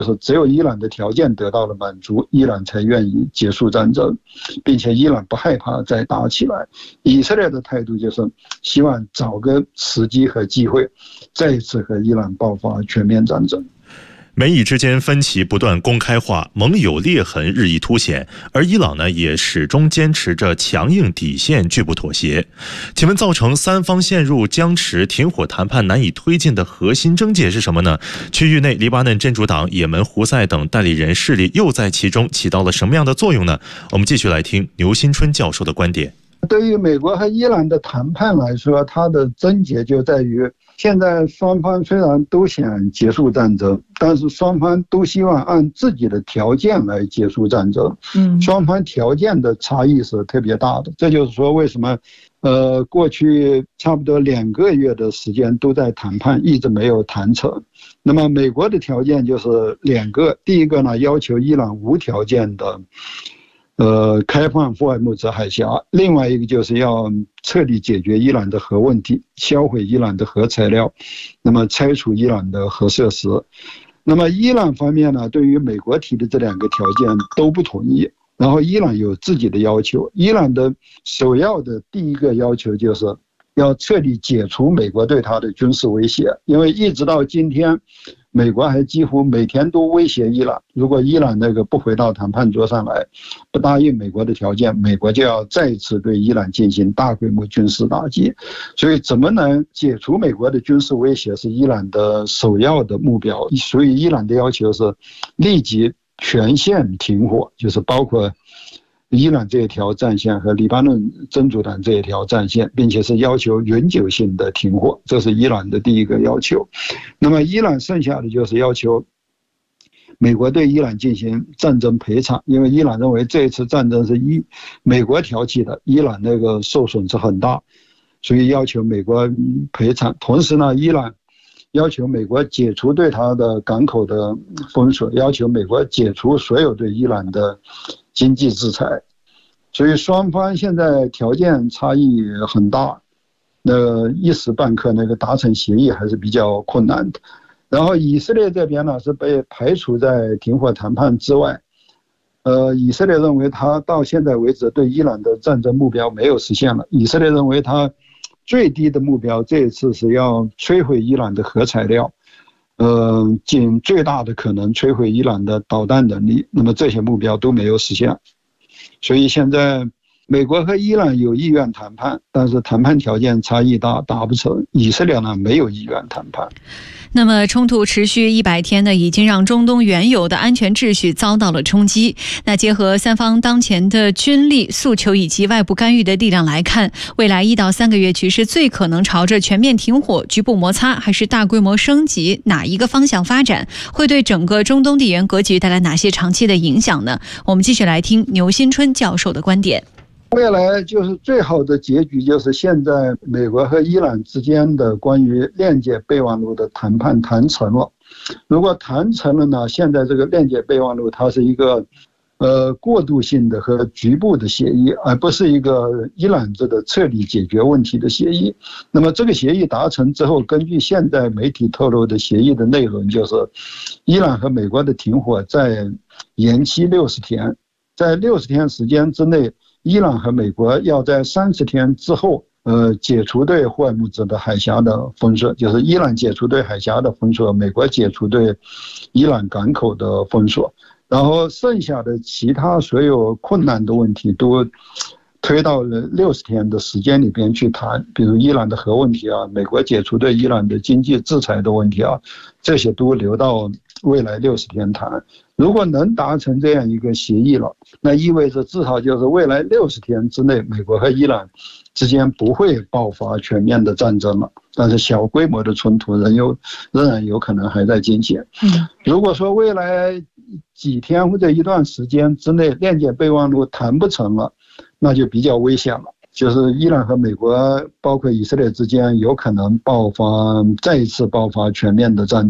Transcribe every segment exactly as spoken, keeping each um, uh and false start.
就是只有伊朗的条件得到了满足，伊朗才愿意结束战争，并且伊朗不害怕再打起来。以色列的态度就是希望找个时机和机会，再一次和伊朗爆发全面战争。 美以之间分歧不断公开化，盟友裂痕日益凸显，而伊朗呢也始终坚持着强硬底线，拒不妥协。请问造成三方陷入僵持、停火谈判难以推进的核心症结是什么呢？区域内黎巴嫩真主党、也门胡塞等代理人势力又在其中起到了什么样的作用呢？我们继续来听牛新春教授的观点。 对于美国和伊朗的谈判来说，它的症结就在于现在双方虽然都想结束战争，但是双方都希望按自己的条件来结束战争。嗯，双方条件的差异是特别大的。这就是说，为什么呃过去差不多两个月的时间都在谈判，一直没有谈成。那么美国的条件就是两个，第一个呢，要求伊朗无条件的呃，开放霍尔木兹海峡，另外一个就是要彻底解决伊朗的核问题，销毁伊朗的核材料，那么拆除伊朗的核设施。那么伊朗方面呢，对于美国提的这两个条件都不同意，然后伊朗有自己的要求。伊朗的首要的第一个要求就是要彻底解除美国对他的军事威胁，因为一直到今天，美国还几乎每天都威胁伊朗，如果伊朗那个不回到谈判桌上来，不答应美国的条件，美国就要再次对伊朗进行大规模军事打击。所以怎么能解除美国的军事威胁是伊朗的首要的目标。所以伊朗的要求是立即全线停火，就是包括伊朗这一条战线和黎巴嫩真主党这一条战线，并且是要求永久性的停火，这是伊朗的第一个要求。那么伊朗剩下的就是要求美国对伊朗进行战争赔偿，因为伊朗认为这一次战争是伊美国挑起的，伊朗那个受损是很大，所以要求美国赔偿。同时呢，伊朗要求美国解除对他的港口的封锁，要求美国解除所有对伊朗的经济制裁。所以双方现在条件差异很大，那一时半刻那个达成协议还是比较困难的。然后以色列这边呢是被排除在停火谈判之外，呃，以色列认为他到现在为止对伊朗的战争目标没有实现了。以色列认为他最低的目标这一次是要摧毁伊朗的核材料，呃，尽最大的可能摧毁伊朗的导弹能力，那么这些目标都没有实现。所以现在美国和伊朗有意愿谈判，但是谈判条件差异大，达不成。以色列呢没有意愿谈判。 那么冲突持续一百天呢，已经让中东原有的安全秩序遭到了冲击。那结合三方当前的军力诉求以及外部干预的力量来看，未来一到三个月局势最可能朝着全面停火、局部摩擦还是大规模升级哪一个方向发展，会对整个中东地缘格局带来哪些长期的影响呢？我们继续来听牛新春教授的观点。 未来就是最好的结局，就是现在美国和伊朗之间的关于链接备忘录的谈判谈成了。如果谈成了呢，现在这个链接备忘录它是一个呃过渡性的和局部的协议，而不是一个伊朗这个彻底解决问题的协议。那么这个协议达成之后，根据现在媒体透露的协议的内容，就是伊朗和美国的停火再延期六十天，在六十天时间之内，伊朗和美国要在三十天之后，呃，解除对霍尔木兹的海峡的封锁，就是伊朗解除对海峡的封锁，美国解除对伊朗港口的封锁，然后剩下的其他所有困难的问题都推到了六十天的时间里边去谈，比如伊朗的核问题啊，美国解除对伊朗的经济制裁的问题啊，这些都留到未来六十天谈。如果能达成这样一个协议了，那意味着至少就是未来六十天之内，美国和伊朗之间不会爆发全面的战争了，但是小规模的冲突仍有仍然有可能还在进行。如果说未来几天或者一段时间之内链接备忘录谈不成了，那就比较危险了，就是伊朗和美国包括以色列之间有可能爆发再一次爆发全面的战争。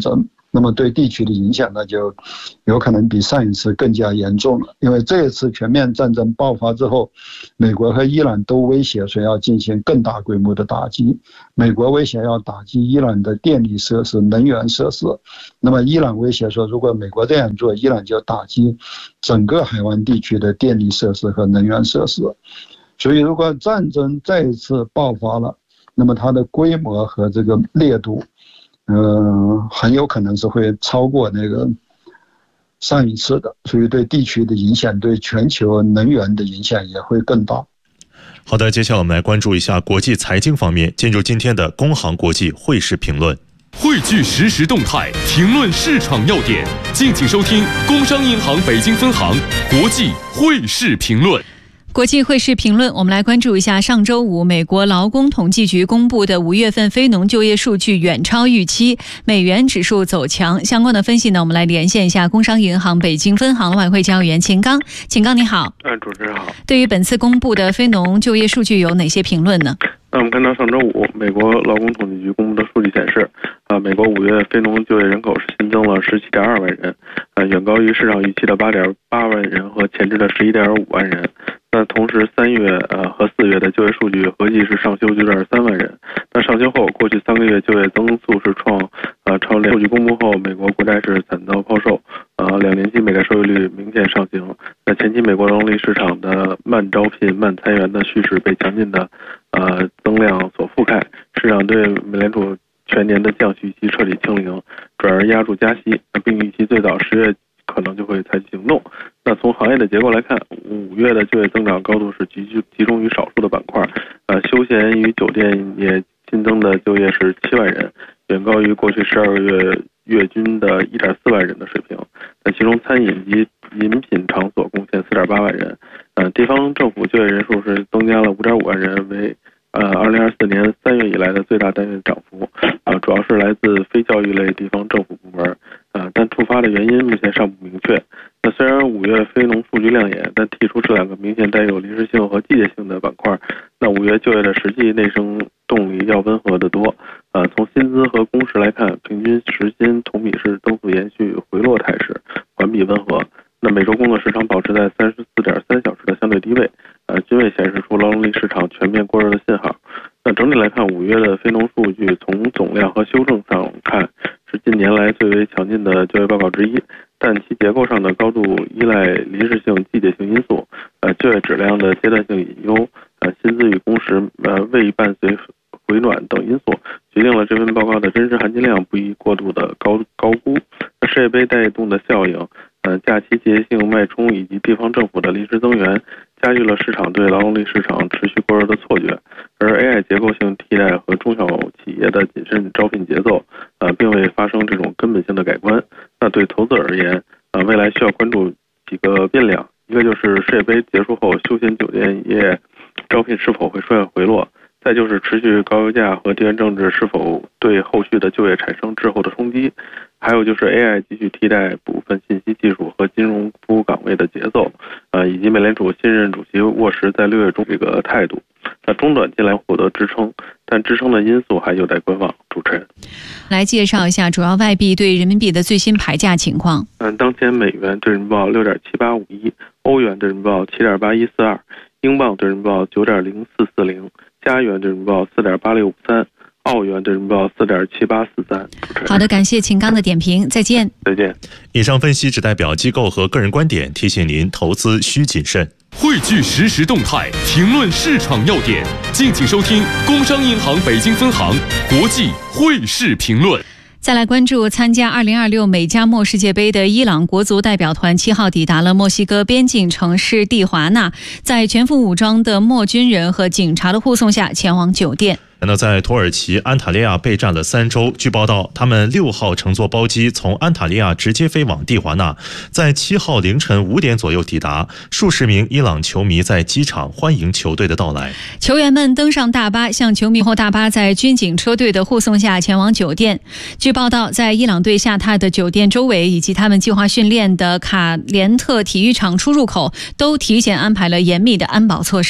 那么对地区的影响呢，就有可能比上一次更加严重了。因为这一次全面战争爆发之后，美国和伊朗都威胁说要进行更大规模的打击。美国威胁要打击伊朗的电力设施、能源设施，那么伊朗威胁说，如果美国这样做，伊朗就打击整个海湾地区的电力设施和能源设施。所以如果战争再一次爆发了，那么它的规模和这个烈度呃，很有可能是会超过那个上一次的，所以对地区的影响，对全球能源的影响也会更大。 好的，接下来我们来关注一下国际财经方面，进入今天的工行国际汇市评论， 汇聚实时动态，评论市场要点，敬请收听工商银行北京分行国际汇市评论。 国际汇市评论，我们来关注一下上周五美国劳工统计局公布的五月份非农就业数据远超预期，美元指数走强。相关的分析呢，我们来连线一下工商银行北京分行外汇交易员秦刚。秦刚你好。 哎，主持人好。 对于本次公布的非农就业数据有哪些评论呢？ 那我们看到上周五美国劳工统计局公布的数据显示，啊，美国五月非农就业人口是新增了十七点二万人，啊，远高于市场预期的八点八万人和前值的十一点五万人。那同时，三月呃和四月的就业数据合计是上修九点三万人。那上修后，过去三个月就业增速是创呃超连数据公布后，美国国债是惨遭抛售，呃两年期美债收益率明显上行。那前期美国劳动力市场的慢招聘、慢裁员的趋势被强劲的呃增量所覆盖，市场对美联储全年的降息预期彻底清零，转而压住加息，并预期最早十月可能就会采取行动。那从行业的结构来看，五月的就业增长高度是集集中于少数的板块，呃，休闲与酒店业新增的就业是七万人，远高于过去十二个月月均的一点四万人的水平。那其中餐饮及饮品场所贡献四点八万人，呃，地方政府就业人数是增加了五点五万人，为呃二零二四年三月以来的最大单月涨幅，呃，主要是来自非教育类地方政府部门，呃，但触发的原因目前尚不明确。那虽然五月非农数据亮眼，但剔除这两个明显带有临时性和季节性的板块，那五月就业的实际内生动力要温和得多。呃，从薪资和工时来看，平均时薪同比是增速延续回落态势，环比温和。那每周工作时长保持在三十四点三小时的相对低位，呃，均未显示出劳动力市场全面过热的信号。那整体来看，五月的非农数据从总量和修正上看，是近年来最为强劲的就业报告之一，但其结构上的高度依赖临时性、季节性因素，呃，就业质量的阶段性隐忧，呃，薪资与工时呃未伴随回暖等因素，决定了这份报告的真实含金量不宜过度的高高估。那世界杯带动的效应，呃，假期季节性脉冲以及地方政府的临时增援，加剧了市场对劳动力市场持续过热的错觉。而 A I 结构性替代和中小企业的谨慎招聘节奏，呃，并未发生这种根本性的改观。那对投资而言，呃，未来需要关注几个变量，一个就是世界杯结束后休闲酒店业招聘是否会出现回落，再就是持续高油价和地缘政治是否对后续的就业产生滞后的冲击，还有就是 A I 继续替代部分信息技术和金融服务岗位的节奏，呃，以及美联储新任主席沃什在六月中这个态度。那中短期来获得支撑，但支撑的因素还有待观望。主持人， 来介绍一下主要外币对人民币的最新牌价情况。 嗯，当前美元对人民币六点七八五一，欧元对人民币七点八一四二，英镑对人民币九点零四四零，加元对人民币四点八六五三，澳元对人民币四点七八四三。 好的，感谢秦刚的点评，再见。 再见。 以上分析只代表机构和个人观点，提醒您投资需谨慎。 汇聚实时动态，评论市场要点，敬请收听工商银行北京分行国际汇市评论。 再来关注参加二零二六美加墨世界杯的伊朗国足代表团七号抵达了墨西哥边境城市蒂华纳，在全副武装的墨军人和警察的护送下前往酒店。 那在土耳其安塔利亚备战了三周，据报道，他们六号乘坐包机从安塔利亚直接飞往蒂华纳，在七号凌晨五点左右抵达。数十名伊朗球迷在机场欢迎球队的到来。 球员们登上大巴，向球迷后大巴在军警车队的护送下前往酒店。据报道，在伊朗队下榻的酒店周围以及他们计划训练的卡连特体育场出入口都提前安排了严密的安保措施。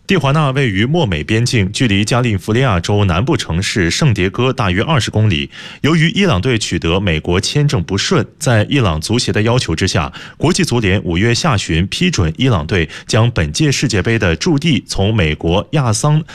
蒂华纳位于墨美边境，距离加利福尼亚州南部城市圣迭戈大约二十公里。由于伊朗队取得美国签证不顺，在伊朗足协的要求之下，国际足联五月下旬批准伊朗队将本届世界杯的驻地从美国亚桑